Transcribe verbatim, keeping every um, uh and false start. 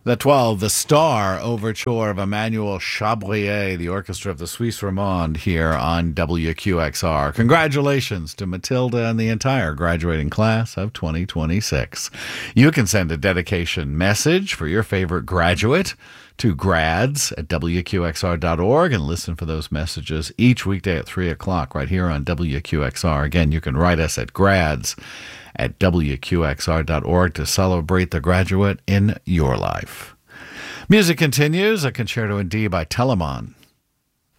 The twelve, the Star Overture of Emmanuel Chabrier, the orchestra of the Suisse Romande here on W Q X R. Congratulations to Matilda and the entire graduating class of twenty twenty-six. You can send a dedication message for your favorite graduate to grads at W Q X R dot org and listen for those messages each weekday at three o'clock right here on W Q X R. Again, you can write us at grads at W Q X R dot org to celebrate the graduate in your life. Music continues, a concerto in D by Telemann.